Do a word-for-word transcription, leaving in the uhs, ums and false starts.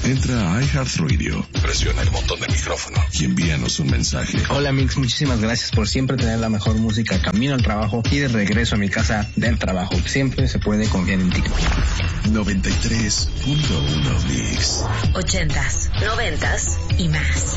Entra a iHeartRadio, presiona el botón de micrófono y envíanos un mensaje. Hola Mix, muchísimas gracias por siempre tener la mejor música camino al trabajo y de regreso a mi casa del trabajo. Siempre se puede confiar en ti. noventa y tres punto uno Mix. Ochentas, noventas y más.